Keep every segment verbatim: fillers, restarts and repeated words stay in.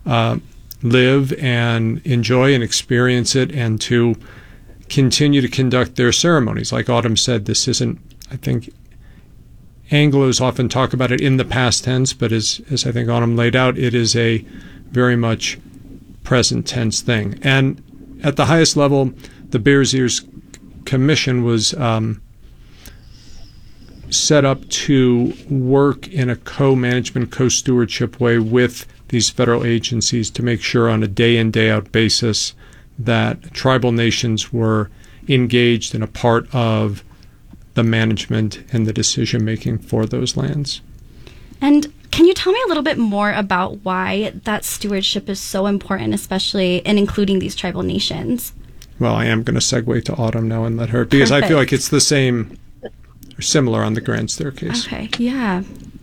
uh, live and enjoy and experience it, and to continue to conduct their ceremonies. Like Autumn said, this isn't, I think, Anglos often talk about it in the past tense, but as, as I think Autumn laid out, it is a very much present tense thing. And at the highest level, the Bears Ears Commission was um, set up to work in a co-management, co-stewardship way with these federal agencies to make sure on a day-in, day-out basis that tribal nations were engaged in a part of the management and the decision-making for those lands. And can you tell me a little bit more about why that stewardship is so important, especially in including these tribal nations? Well, I am going to segue to Autumn now and let her, because Perfect. I feel like it's the same or similar on the grand staircase. Okay, yeah.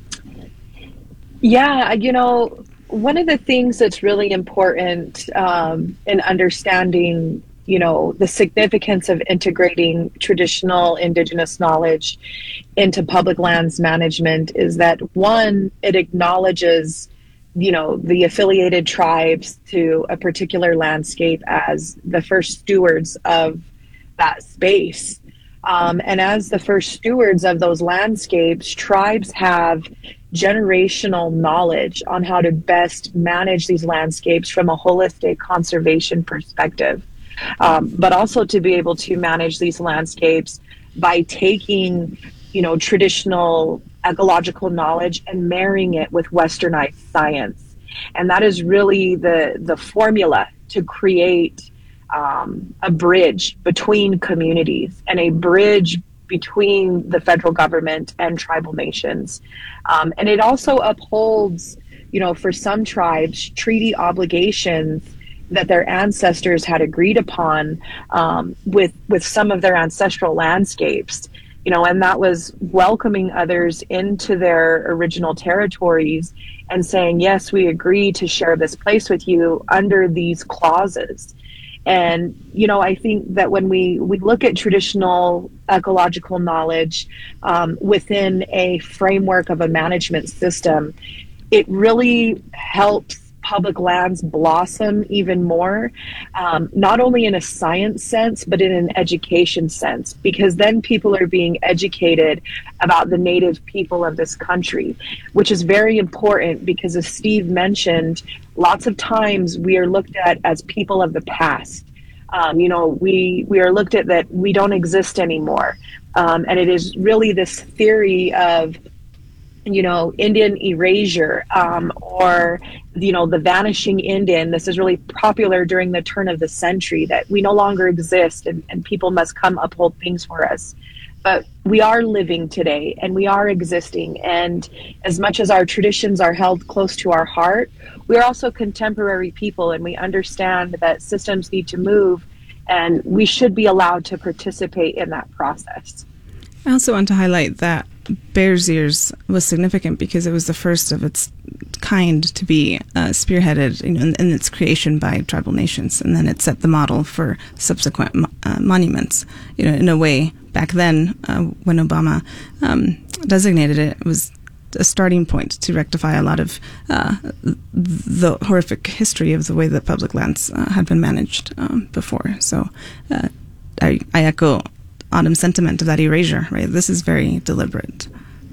Yeah, you know, one of the things that's really important um, in understanding, you know, the significance of integrating traditional indigenous knowledge into public lands management is that, one, it acknowledges, you know, the affiliated tribes to a particular landscape as the first stewards of that space. Um, and as the first stewards of those landscapes, tribes have generational knowledge on how to best manage these landscapes from a holistic conservation perspective. Um, but also to be able to manage these landscapes by taking, you know, traditional ecological knowledge and marrying it with westernized science. And that is really the, the formula to create um, a bridge between communities and a bridge between the federal government and tribal nations. Um, and it also upholds, you know, for some tribes, treaty obligations that their ancestors had agreed upon um, with with some of their ancestral landscapes, you know, and that was welcoming others into their original territories and saying, yes, we agree to share this place with you under these clauses. And, you know, I think that when we, we look at traditional ecological knowledge um, within a framework of a management system, it really helps public lands blossom even more, um, not only in a science sense, but in an education sense, because then people are being educated about the native people of this country, which is very important because, as Steve mentioned, lots of times we are looked at as people of the past. Um, you know, we, we are looked at that we don't exist anymore. Um, and it is really this theory of, you know, Indian erasure, um, or, you know, the vanishing Indian. This is really popular during the turn of the century, that we no longer exist and, and people must come uphold things for us. But we are living today and we are existing. And as much as our traditions are held close to our heart, we are also contemporary people, and we understand that systems need to move and we should be allowed to participate in that process. I also want to highlight that Bears Ears was significant because it was the first of its kind to be uh, spearheaded, you know, in, in its creation by tribal nations, and then it set the model for subsequent uh, monuments. You know, in a way, back then, uh, when Obama um, designated it, it was a starting point to rectify a lot of uh, the horrific history of the way that public lands uh, had been managed um, before. So, uh, I, I echo Autumn's sentiment of that erasure, right? This is very deliberate.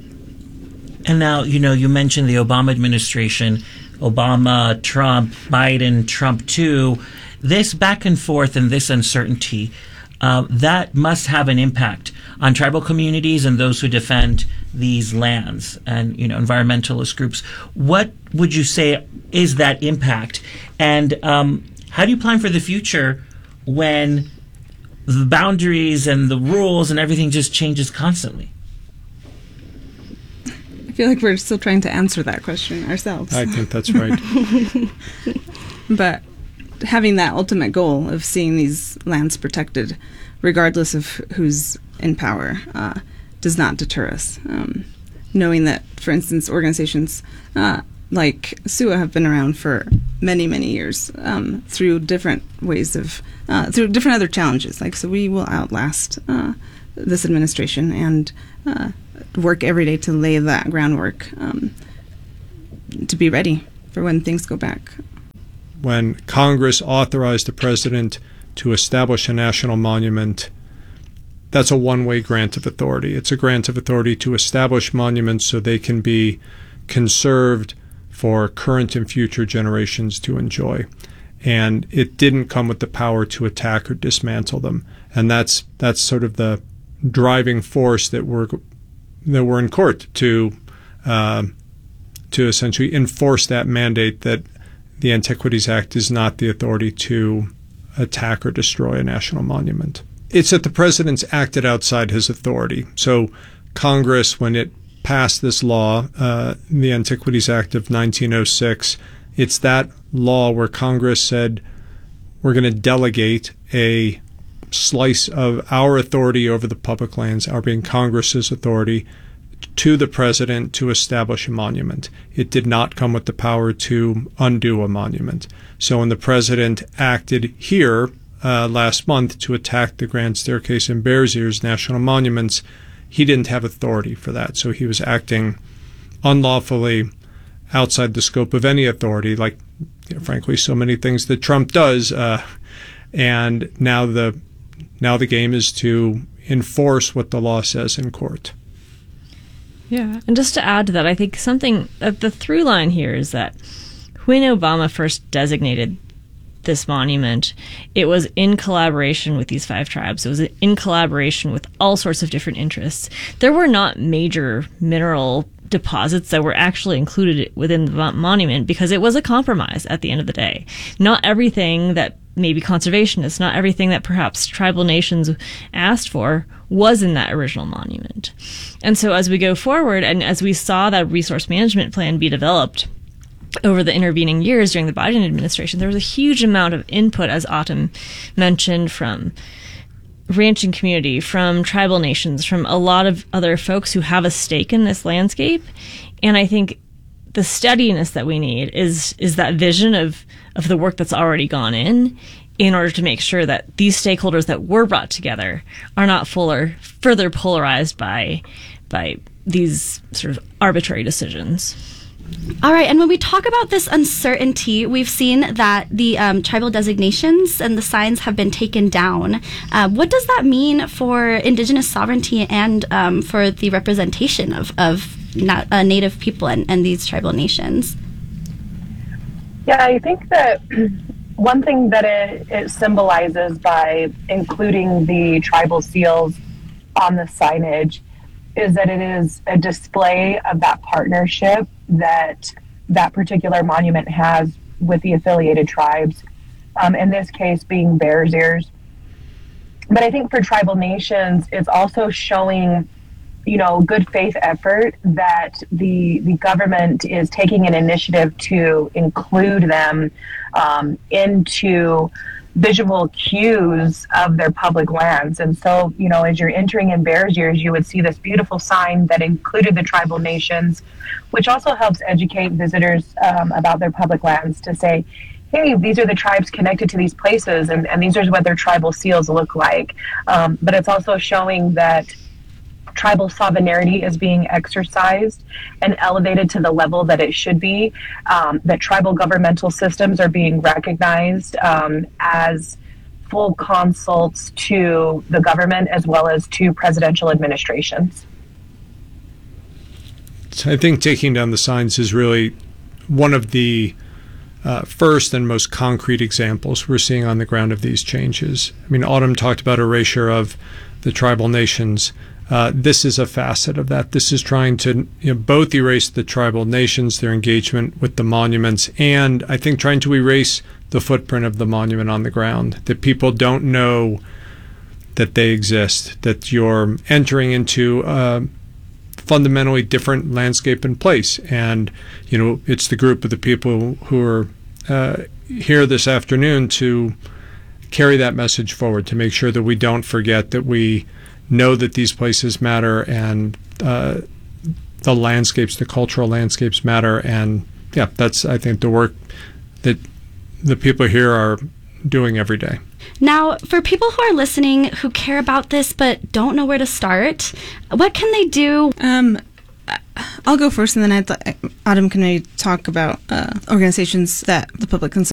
And now, you know, you mentioned the Obama administration, Obama, Trump, Biden, Trump two. This back and forth and this uncertainty, uh, that must have an impact on tribal communities and those who defend these lands and, you know, environmentalist groups. What would you say is that impact? And um, how do you plan for the future when the boundaries and the rules and everything just changes constantly? I feel like we're still trying to answer that question ourselves. I think that's right. But having that ultimate goal of seeing these lands protected, regardless of who's in power, uh, does not deter us. Um, knowing that, for instance, organizations uh, like S U A have been around for many, many years um, through different ways of, uh, through different other challenges. Like, so we will outlast uh, this administration and uh, work every day to lay that groundwork um, to be ready for when things go back. when Congress authorized the president to establish a national monument, that's a one-way grant of authority. It's a grant of authority to establish monuments so they can be conserved for current and future generations to enjoy. And it didn't come with the power to attack or dismantle them. And that's that's sort of the driving force that we're that we're in court to uh, to essentially enforce that mandate that the Antiquities Act is not the authority to attack or destroy a national monument. It's that the president's acted outside his authority. So Congress, when it passed this law, uh, the Antiquities Act of nineteen oh six, it's that law where Congress said, we're going to delegate a slice of our authority over the public lands, our being Congress's authority, to the president to establish a monument. It did not come with the power to undo a monument. So when the president acted here uh, last month to attack the Grand Staircase and Bears Ears national monuments, he didn't have authority for that. So he was acting unlawfully outside the scope of any authority, like, you know, frankly, so many things that Trump does. Uh, and now the now the game is to enforce what the law says in court. Yeah, and just to add to that, I think something uh, the through line here is that when Obama first designated this monument, it was in collaboration with these five tribes. It was in collaboration with all sorts of different interests. There were not major mineral deposits that were actually included within the monument because it was a compromise at the end of the day. Not everything that maybe conservationists, not everything that perhaps tribal nations asked for was in that original monument. And so as we go forward and as we saw that resource management plan be developed over the intervening years during the Biden administration, there was a huge amount of input, as Autumn mentioned, from ranching community, from tribal nations, from a lot of other folks who have a stake in this landscape. And I think the steadiness that we need is is that vision of, of the work that's already gone in in order to make sure that these stakeholders that were brought together are not fuller, further polarized by by these sort of arbitrary decisions. All right, and when we talk about this uncertainty, we've seen that the um, tribal designations and the signs have been taken down. Uh, what does that mean for Indigenous sovereignty and um, for the representation of, of not, uh, Native people and, and these tribal nations? Yeah, I think that one thing that it, it symbolizes by including the tribal seals on the signage is that it is a display of that partnership that that particular monument has with the affiliated tribes, um, in this case being Bears Ears. But I think for tribal nations, it's also showing, you know, good faith effort that the the government is taking an initiative to include them um, into visual cues of their public lands. And so, you know, as you're entering in Bears Ears, you would see this beautiful sign that included the tribal nations, which also helps educate visitors um, about their public lands to say, hey, these are the tribes connected to these places, and, and these are what their tribal seals look like. Um, but it's also showing that tribal sovereignty is being exercised and elevated to the level that it should be, um, that tribal governmental systems are being recognized um, as full consults to the government as well as to presidential administrations. So I think taking down the signs is really one of the uh, first and most concrete examples we're seeing on the ground of these changes. I mean, Autumn talked about erasure of the tribal nations. Uh, this is a facet of that. This is trying to, you know, both erase the tribal nations, their engagement with the monuments, and I think trying to erase the footprint of the monument on the ground, that people don't know that they exist, that you're entering into a fundamentally different landscape and place. And, you know, it's the group of the people who are uh, here this afternoon to carry that message forward, to make sure that we don't forget that we know that these places matter and uh, the landscapes, the cultural landscapes matter. And yeah, that's, I think, the work that the people here are doing every day. Now, for people who are listening who care about this but don't know where to start, what can they do? Um, I'll go first, and then I'd th- Autumn can maybe talk about uh, organizations that the public can support.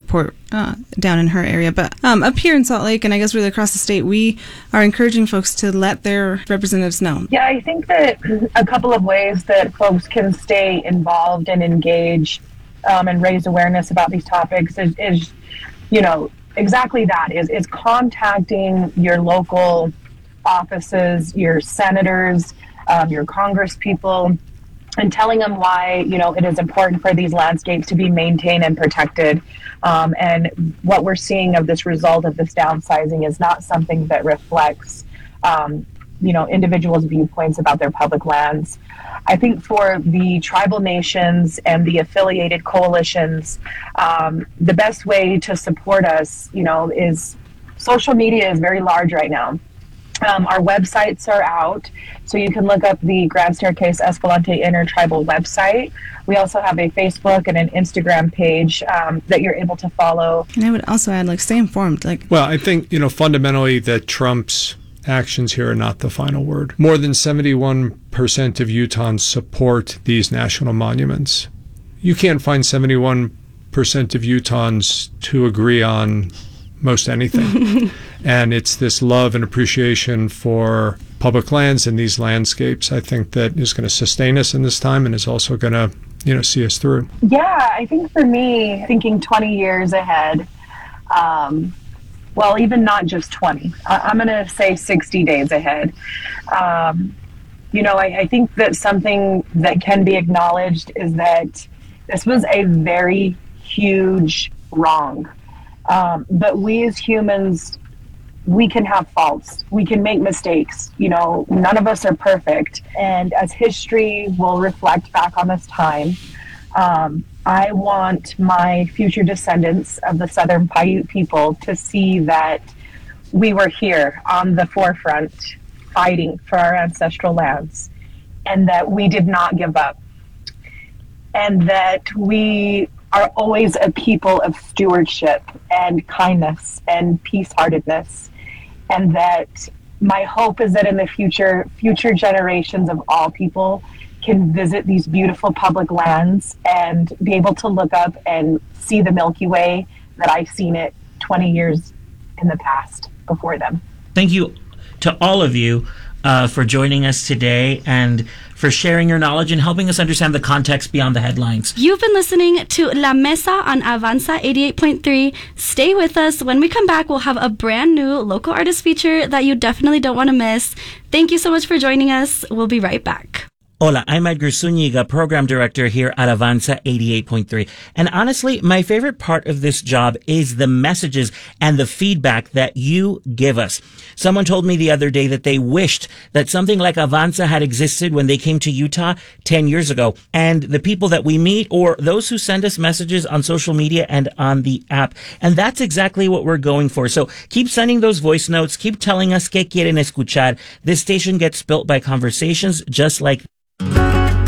support uh, down in her area. But um, up here in Salt Lake, and I guess really across the state, we are encouraging folks to let their representatives know. Yeah, I think that a couple of ways that folks can stay involved and engage um, and raise awareness about these topics is, is you know, exactly that, is, is contacting your local offices, your senators, um, your congress people, and telling them why, you know, it is important for these landscapes to be maintained and protected. Um, and what we're seeing of this result of this downsizing is not something that reflects, um, you know, individuals' viewpoints about their public lands. I think for the tribal nations and the affiliated coalitions, um, the best way to support us, you know, is social media is very large right now. Um, our websites are out, so you can look up the Grand Staircase Escalante Intertribal website. We also have a Facebook and an Instagram page um, that you're able to follow. And I would also add, like, stay informed. Like, well, I think, you know, fundamentally that Trump's actions here are not the final word. More than seventy-one percent of Utahns support these national monuments. You can't find seventy-one percent of Utahns to agree on most anything. And it's this love and appreciation for public lands and these landscapes, I think, that is going to sustain us in this time and is also going to, you know, see us through. Yeah, I think for me, thinking twenty years ahead, um, well, even not just twenty, I- I'm going to say sixty days ahead. Um, you know, I-, I think that something that can be acknowledged is that this was a very huge wrong. Um, but we as humans, we can have faults. We can make mistakes. You know, none of us are perfect. And as history will reflect back on this time, um, I want my future descendants of the Southern Paiute people to see that we were here on the forefront fighting for our ancestral lands, and that we did not give up, and that we are always a people of stewardship and kindness and peace-heartedness. And that my hope is that in the future, future generations of all people can visit these beautiful public lands and be able to look up and see the Milky Way that I've seen it twenty years in the past before them. Thank you to all of you uh, for joining us today and for sharing your knowledge and helping us understand the context beyond the headlines. You've been listening to La Mesa on Avanza eighty-eight point three. Stay with us. When we come back, we'll have a brand new local artist feature that you definitely don't want to miss. Thank you so much for joining us. We'll be right back. Hola, I'm Edgar Zuniga, Program Director here at Avanza eighty-eight point three. And honestly, my favorite part of this job is the messages and the feedback that you give us. Someone told me the other day that they wished that something like Avanza had existed when they came to Utah ten years ago. And the people that we meet, or those who send us messages on social media and on the app. And that's exactly what we're going for. So keep sending those voice notes. Keep telling us que quieren escuchar. This station gets built by conversations just like